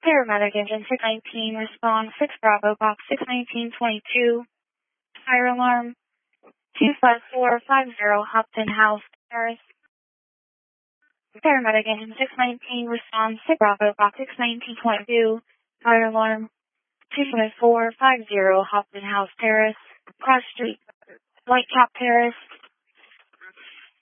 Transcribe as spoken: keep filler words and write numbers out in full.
Paramedic Engine six nineteen, respond six Bravo, box six nineteen twenty-two. Fire alarm two five four five zero, Hopton House, Paris. Paramedic Engine six nineteen, respond six Bravo, box six nineteen twenty-two. Fire alarm two five four five zero, Hopton House, Paris. Cross Street, Whitecap, Paris.